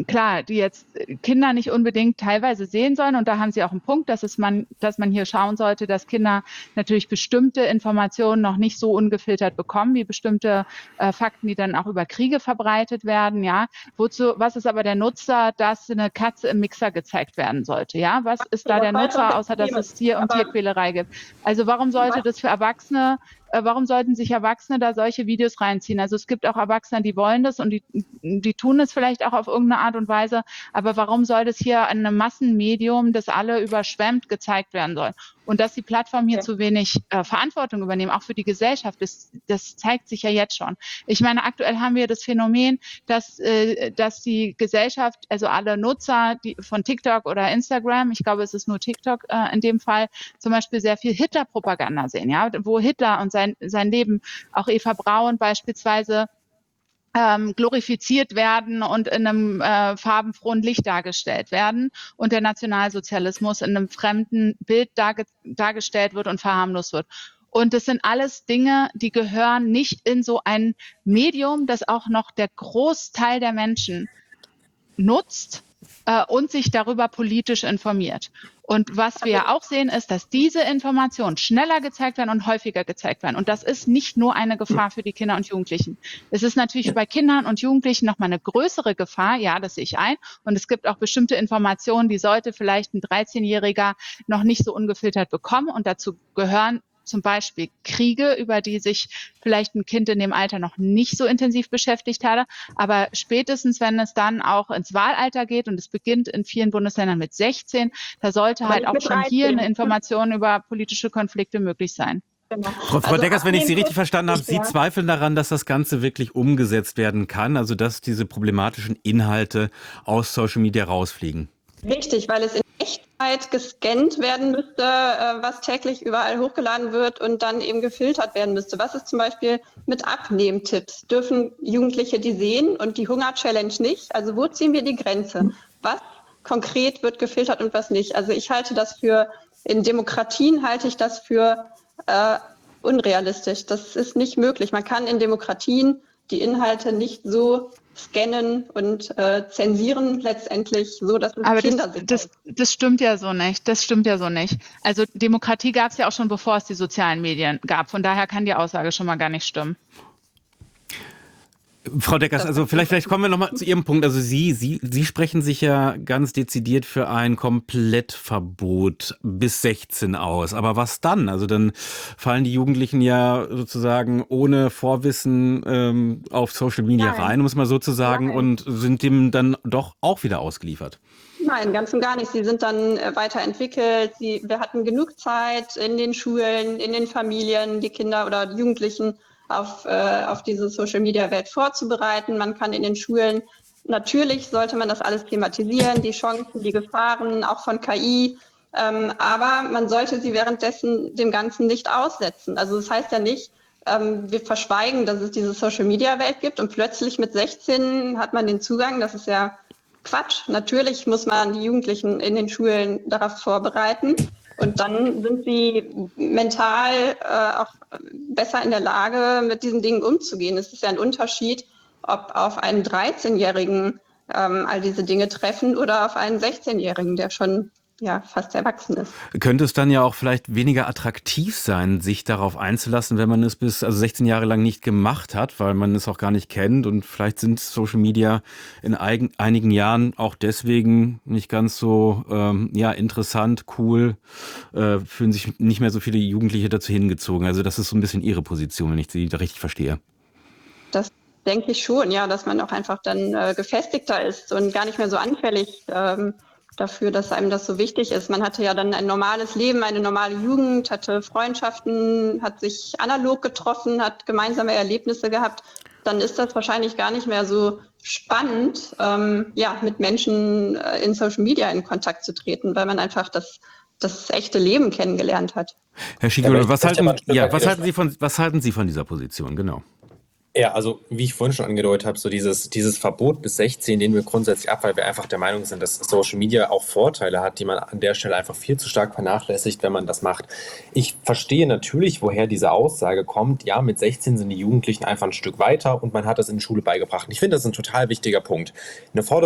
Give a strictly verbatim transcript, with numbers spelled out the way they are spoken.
klar, die jetzt Kinder nicht unbedingt teilweise sehen sollen. Und da haben Sie auch einen Punkt, dass, es man, dass man hier schauen sollte, dass Kinder natürlich bestimmte Informationen noch nicht so ungefiltert bekommen, wie bestimmte äh, Fakten, die dann auch über Kriege verbreitet werden. Ja, wozu? Was ist aber der Nutzer, dass eine Katze im Mixer gezeigt werden sollte? Ja, was ist da der Nutzer, außer dass es Tier- und Tierquälerei gibt? Also warum sollte das für Erwachsene Warum sollten sich Erwachsene da solche Videos reinziehen? Also es gibt auch Erwachsene, die wollen das und die, die tun es vielleicht auch auf irgendeine Art und Weise. Aber warum soll das hier an einem Massenmedium, das alle überschwemmt, gezeigt werden soll? Und dass die Plattformen hier ja. zu wenig äh, Verantwortung übernehmen, auch für die Gesellschaft, das, das zeigt sich ja jetzt schon. Ich meine, aktuell haben wir das Phänomen, dass, äh, dass die Gesellschaft, also alle Nutzer die von TikTok oder Instagram, ich glaube, es ist nur TikTok äh, in dem Fall, zum Beispiel sehr viel Hitler-Propaganda sehen, ja, wo Hitler und sein, sein Leben, auch Eva Braun beispielsweise, Ähm, glorifiziert werden und in einem äh, farbenfrohen Licht dargestellt werden und der Nationalsozialismus in einem fremden Bild darge- dargestellt wird und verharmlost wird. Und das sind alles Dinge, die gehören nicht in so ein Medium, das auch noch der Großteil der Menschen nutzt äh, und sich darüber politisch informiert. Und was wir ja auch sehen, ist, dass diese Informationen schneller gezeigt werden und häufiger gezeigt werden. Und das ist nicht nur eine Gefahr für die Kinder und Jugendlichen. Es ist natürlich bei Kindern und Jugendlichen nochmal eine größere Gefahr. Ja, das sehe ich ein. Und es gibt auch bestimmte Informationen, die sollte vielleicht ein dreizehnjähriger noch nicht so ungefiltert bekommen. Und dazu gehören zum Beispiel Kriege, über die sich vielleicht ein Kind in dem Alter noch nicht so intensiv beschäftigt hatte. Aber spätestens, wenn es dann auch ins Wahlalter geht, und es beginnt in vielen Bundesländern mit sechzehn, da sollte Aber halt nicht auch mit schon hier dreizehn. eine Information über politische Konflikte möglich sein. Genau. Frau, Frau Also Deckers, wenn ich Sie richtig abnehmen- verstanden habe, Sie Ja. zweifeln daran, dass das Ganze wirklich umgesetzt werden kann, also dass diese problematischen Inhalte aus Social Media rausfliegen. Richtig, weil es in Echtzeit gescannt werden müsste, äh, was täglich überall hochgeladen wird und dann eben gefiltert werden müsste. Was ist zum Beispiel mit Abnehmtipps? Dürfen Jugendliche die sehen und die Hunger-Challenge nicht? Also wo ziehen wir die Grenze? Was konkret wird gefiltert und was nicht? Also ich halte das für, in Demokratien halte ich das für äh, unrealistisch. Das ist nicht möglich. Man kann in Demokratien die Inhalte nicht so scannen und äh, zensieren letztendlich so, dass es Aber Kinder das, sind. das, das stimmt ja so nicht. Das stimmt ja so nicht. Also Demokratie gab es ja auch schon, bevor es die sozialen Medien gab. Von daher kann die Aussage schon mal gar nicht stimmen. Frau Deckers, also vielleicht, vielleicht kommen wir nochmal zu Ihrem Punkt. Also Sie, Sie, Sie sprechen sich ja ganz dezidiert für ein Komplettverbot bis sechzehn aus. Aber was dann? Also dann fallen die Jugendlichen ja sozusagen ohne Vorwissen ähm, auf Social Media Nein. rein, um es mal so zu sagen, Nein. und sind dem dann doch auch wieder ausgeliefert. Nein, ganz und gar nicht. Sie sind dann äh, weiterentwickelt. Sie, wir hatten genug Zeit in den Schulen, in den Familien, die Kinder oder die Jugendlichen auf, äh, auf diese Social-Media-Welt vorzubereiten. Man kann in den Schulen, natürlich sollte man das alles thematisieren, die Chancen, die Gefahren, auch von K I. Ähm, aber man sollte sie währenddessen dem Ganzen nicht aussetzen. Also das heißt ja nicht, ähm, wir verschweigen, dass es diese Social-Media-Welt gibt und plötzlich mit sechzehn hat man den Zugang. Das ist ja Quatsch. Natürlich muss man die Jugendlichen in den Schulen darauf vorbereiten. Und dann sind sie mental äh, auch besser in der Lage, mit diesen Dingen umzugehen. Es ist ja ein Unterschied, ob auf einen dreizehnjährigen ähm, all diese Dinge treffen oder auf einen sechzehnjährigen, der schon ja fast erwachsen ist. Könnte es dann ja auch vielleicht weniger attraktiv sein, sich darauf einzulassen, wenn man es bis also sechzehn Jahre lang nicht gemacht hat, weil man es auch gar nicht kennt, und vielleicht sind Social Media in eigen, einigen Jahren auch deswegen nicht ganz so ähm, ja interessant, cool, äh, fühlen sich nicht mehr so viele Jugendliche dazu hingezogen. Also das ist so ein bisschen Ihre Position, wenn ich Sie da richtig verstehe. Das denke ich schon, ja, dass man auch einfach dann äh, gefestigter ist und gar nicht mehr so anfällig ähm, dafür, dass einem das so wichtig ist. Man hatte ja dann ein normales Leben, eine normale Jugend, hatte Freundschaften, hat sich analog getroffen, hat gemeinsame Erlebnisse gehabt. Dann ist das wahrscheinlich gar nicht mehr so spannend, ähm, ja, mit Menschen äh, in Social Media in Kontakt zu treten, weil man einfach das, das echte Leben kennengelernt hat. Herr Schicolo, Ja, was, vielleicht halten, aber ein Stück ja, weit was, halten Sie widersprechen. von, was halten Sie von dieser Position? Genau. Ja, also wie ich vorhin schon angedeutet habe, so dieses, dieses Verbot bis sechzehn lehnen wir grundsätzlich ab, weil wir einfach der Meinung sind, dass Social Media auch Vorteile hat, die man an der Stelle einfach viel zu stark vernachlässigt, wenn man das macht. Ich verstehe natürlich, woher diese Aussage kommt. Ja, mit sechzehn sind die Jugendlichen einfach ein Stück weiter und man hat das in der Schule beigebracht. Und ich finde, das ist ein total wichtiger Punkt. Eine Forderung